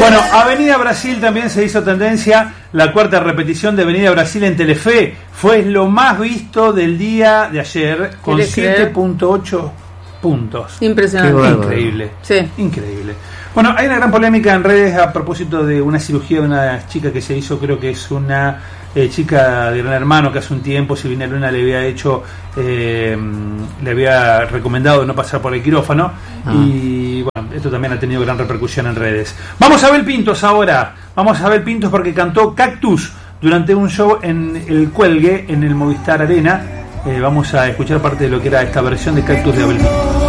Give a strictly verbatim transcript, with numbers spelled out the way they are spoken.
Bueno, Avenida Brasil también se hizo tendencia. La cuarta repetición de Avenida Brasil en Telefe fue lo más visto del día de ayer, con siete punto ocho puntos. Impresionante. Increíble. Sí. Increíble. Bueno, hay una gran polémica en redes a propósito de una cirugía de una chica que se hizo, creo que es una eh, chica de Gran Hermano, que hace un tiempo Silvina Luna le había hecho, eh, le había recomendado no pasar por el quirófano. Ah. Y bueno, esto también ha tenido gran repercusión en redes. Vamos a ver Pintos ahora. Vamos a ver Pintos porque cantó Cactus durante un show en el Cuelgue, en el Movistar Arena. Eh, vamos a escuchar parte de lo que era esta versión de Cactus de Abel Pintos.